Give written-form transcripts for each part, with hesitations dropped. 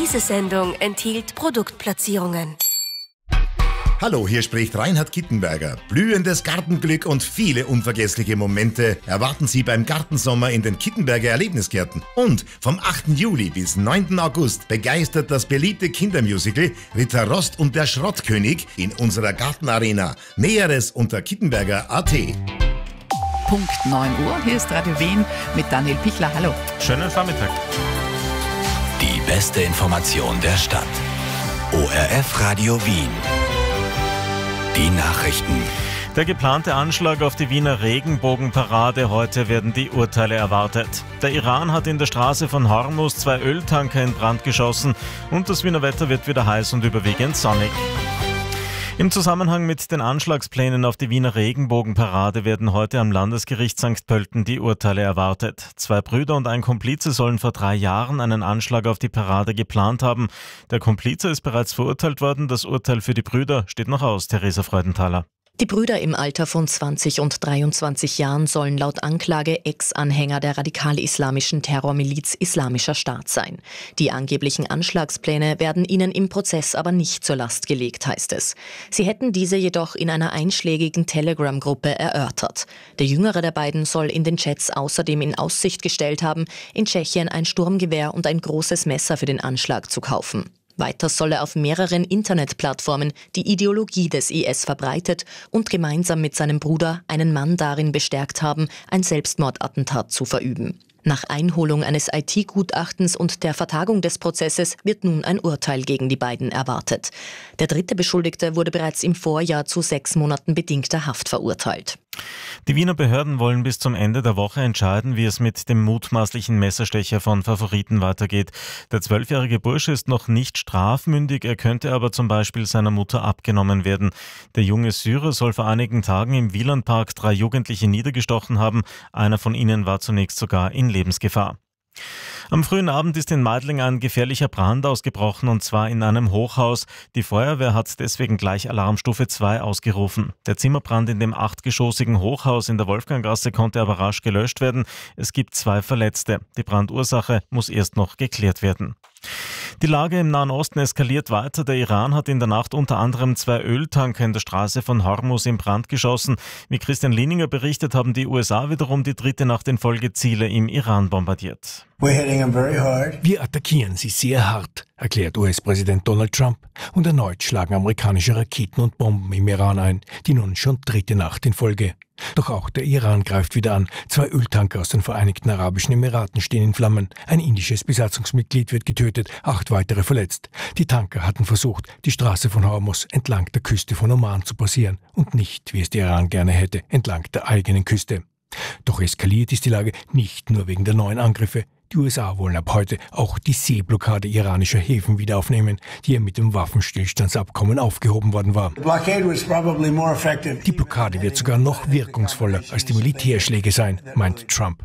Diese Sendung enthielt Produktplatzierungen. Hallo, hier spricht Reinhard Kittenberger. Blühendes Gartenglück und viele unvergessliche Momente erwarten Sie beim Gartensommer in den Kittenberger Erlebnisgärten. Und vom 8. Juli bis 9. August begeistert das beliebte Kindermusical Ritter Rost und der Schrottkönig in unserer Gartenarena. Näheres unter kittenberger.at. Punkt 9 Uhr, hier ist Radio Wien mit Daniel Pichler. Hallo. Schönen Vormittag. Die beste Information der Stadt. ORF Radio Wien. Die Nachrichten. Der geplante Anschlag auf die Wiener Regenbogenparade. Heute werden die Urteile erwartet. Der Iran hat in der Straße von Hormuz 2 Öltanker in Brand geschossen und das Wiener Wetter wird wieder heiß und überwiegend sonnig. Im Zusammenhang mit den Anschlagsplänen auf die Wiener Regenbogenparade werden heute am Landesgericht St. Pölten die Urteile erwartet. 2 Brüder und ein Komplize sollen vor 3 Jahren einen Anschlag auf die Parade geplant haben. Der Komplize ist bereits verurteilt worden. Das Urteil für die Brüder steht noch aus. Theresa Freudenthaler. Die Brüder im Alter von 20 und 23 Jahren sollen laut Anklage Ex-Anhänger der radikal-islamischen Terrormiliz Islamischer Staat sein. Die angeblichen Anschlagspläne werden ihnen im Prozess aber nicht zur Last gelegt, heißt es. Sie hätten diese jedoch in einer einschlägigen Telegram-Gruppe erörtert. Der jüngere der beiden soll in den Chats außerdem in Aussicht gestellt haben, in Tschechien ein Sturmgewehr und ein großes Messer für den Anschlag zu kaufen. Weiter soll er auf mehreren Internetplattformen die Ideologie des IS verbreitet und gemeinsam mit seinem Bruder einen Mann darin bestärkt haben, ein Selbstmordattentat zu verüben. Nach Einholung eines IT-Gutachtens und der Vertagung des Prozesses wird nun ein Urteil gegen die beiden erwartet. Der dritte Beschuldigte wurde bereits im Vorjahr zu 6 Monaten bedingter Haft verurteilt. Die Wiener Behörden wollen bis zum Ende der Woche entscheiden, wie es mit dem mutmaßlichen Messerstecher von Favoriten weitergeht. Der 12-jährige Bursche ist noch nicht strafmündig, er könnte aber zum Beispiel seiner Mutter abgenommen werden. Der junge Syrer soll vor einigen Tagen im Wielandpark 3 Jugendliche niedergestochen haben. Einer von ihnen war zunächst sogar in Lebensgefahr. Am frühen Abend ist in Meidling ein gefährlicher Brand ausgebrochen und zwar in einem Hochhaus. Die Feuerwehr hat deswegen gleich Alarmstufe 2 ausgerufen. Der Zimmerbrand in dem 8-geschossigen Hochhaus in der Wolfganggasse konnte aber rasch gelöscht werden. Es gibt 2 Verletzte. Die Brandursache muss erst noch geklärt werden. Die Lage im Nahen Osten eskaliert weiter. Der Iran hat in der Nacht unter anderem 2 Öltanker in der Straße von Hormuz in Brand geschossen. Wie Christian Lininger berichtet, haben die USA wiederum die 3. Nacht in Folge Ziele im Iran bombardiert. Wir attackieren sie sehr hart, erklärt US-Präsident Donald Trump. Und erneut schlagen amerikanische Raketen und Bomben im Iran ein, die nun schon 3. Nacht in Folge. Doch auch der Iran greift wieder an. 2 Öltanker aus den Vereinigten Arabischen Emiraten stehen in Flammen. Ein indisches Besatzungsmitglied wird getötet, 8 weitere verletzt. Die Tanker hatten versucht, die Straße von Hormuz entlang der Küste von Oman zu passieren und nicht, wie es der Iran gerne hätte, entlang der eigenen Küste. Doch eskaliert ist die Lage nicht nur wegen der neuen Angriffe. Die USA wollen ab heute auch die Seeblockade iranischer Häfen wieder aufnehmen, die ja mit dem Waffenstillstandsabkommen aufgehoben worden war. Die Blockade wird sogar noch wirkungsvoller als die Militärschläge sein, meint Trump.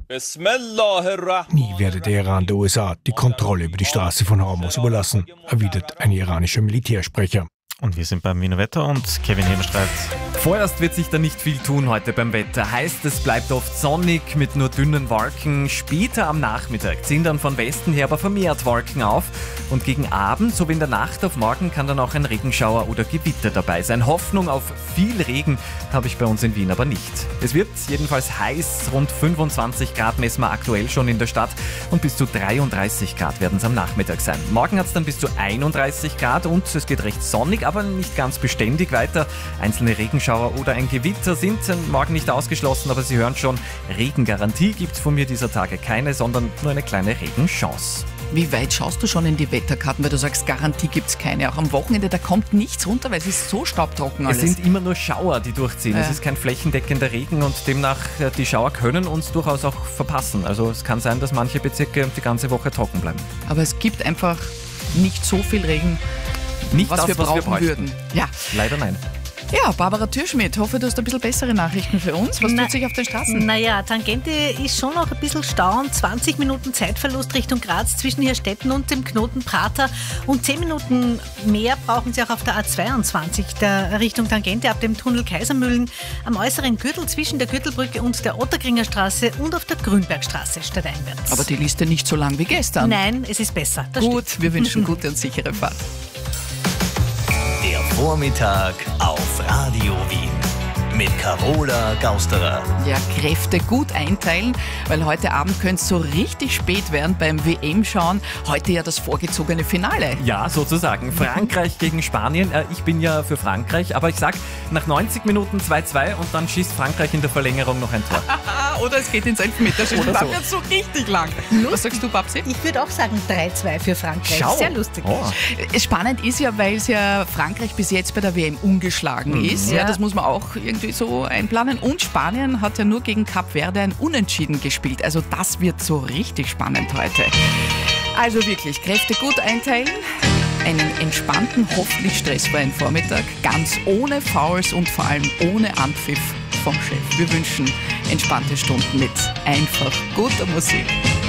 Nie werde der Iran der USA die Kontrolle über die Straße von Hormuz überlassen, erwidert ein iranischer Militärsprecher. Und wir sind beim Wiener Wetter und Kevin Hebenstreit. Vorerst wird sich da nicht viel tun heute beim Wetter. Heißt, es bleibt oft sonnig mit nur dünnen Wolken. Später am Nachmittag ziehen dann von Westen her aber vermehrt Wolken auf. Und gegen Abend sowie in der Nacht auf morgen kann dann auch ein Regenschauer oder Gewitter dabei sein. Hoffnung auf viel Regen habe ich bei uns in Wien aber nicht. Es wird jedenfalls heiß. Rund 25 Grad messen wir aktuell schon in der Stadt. Und bis zu 33 Grad werden es am Nachmittag sein. Morgen hat es dann bis zu 31 Grad und es geht recht sonnig, aber nicht ganz beständig weiter. Einzelne Regenschauer oder ein Gewitter sind morgen nicht ausgeschlossen, aber Sie hören schon, Regengarantie gibt es von mir dieser Tage keine, sondern nur eine kleine Regenchance. Wie weit schaust du schon in die Wetterkarten, weil du sagst, Garantie gibt es keine. Auch am Wochenende, da kommt nichts runter, weil es ist so staubtrocken alles. Es sind immer nur Schauer, die durchziehen. Es ist kein flächendeckender Regen und demnach, die Schauer können uns durchaus auch verpassen. Also es kann sein, dass manche Bezirke die ganze Woche trocken bleiben. Aber es gibt einfach nicht so viel Regen, nicht was das, wir brauchen bräuchten. würden. Ja. Leider nein. Ja, Barbara Türschmidt, hoffe, du hast ein bisschen bessere Nachrichten für uns. Was tut sich auf den Straßen? Naja, Tangente ist schon noch ein bisschen Stau und 20 Minuten Zeitverlust Richtung Graz zwischen Hirstetten und dem Knoten Prater. Und 10 Minuten mehr brauchen Sie auch auf der A22 der Richtung Tangente ab dem Tunnel Kaisermühlen am äußeren Gürtel zwischen der Gürtelbrücke und der Otterkringer Straße und auf der Grünbergstraße stadteinwärts. Aber die Liste nicht so lang wie gestern. Nein, es ist besser. Das Gut, stimmt. wir wünschen gute und sichere Fahrt. Der Vormittag auf Radio Wien mit Carola Gausterer. Ja, Kräfte gut einteilen, weil heute Abend könnte es so richtig spät werden beim WM-Schauen. Heute ja das vorgezogene Finale. Ja, sozusagen. Frankreich gegen Spanien. Ich bin ja für Frankreich, aber ich sag, nach 90 Minuten 2-2 und dann schießt Frankreich in der Verlängerung noch ein Tor. Oder es geht ins Elfmeterschießen. Oder Das so. wird so richtig lang. Was sagst du, Babsi? Ich würde auch sagen 3-2 für Frankreich. Schau. Sehr lustig. Oh. Spannend ist ja, weil es ja Frankreich bis jetzt bei der WM ungeschlagen ist. Ja, das muss man auch irgendwie so einplanen. Und Spanien hat ja nur gegen Kap Verde ein Unentschieden gespielt. Also das wird so richtig spannend heute. Also wirklich, Kräfte gut einteilen. Einen entspannten, hoffentlich stressfreien Vormittag. Ganz ohne Fouls und vor allem ohne Anpfiff vom Chef. Wir wünschen entspannte Stunden mit einfach guter Musik.